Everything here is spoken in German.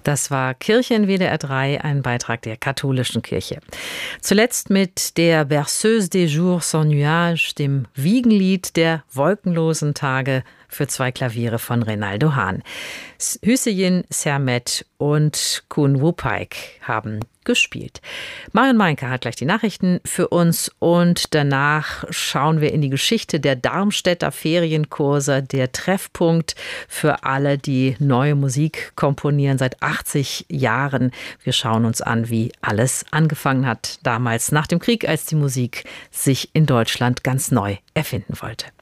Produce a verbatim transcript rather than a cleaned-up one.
Das war Kirche in W D R drei, ein Beitrag der katholischen Kirche. Zuletzt mit der Berceuse des Jours sans Nuages, dem Wiegenlied der wolkenlosen Tage für zwei Klaviere von Reynaldo Hahn. Hüseyin Sermet und Kun Wupayk haben gespielt. Marion Meinke hat gleich die Nachrichten für uns und danach schauen wir in die Geschichte der Darmstädter Ferienkurse, der Treffpunkt für alle, die neue Musik komponieren seit achtzig Jahren. Wir schauen uns an, wie alles angefangen hat damals nach dem Krieg, als die Musik sich in Deutschland ganz neu erfinden wollte.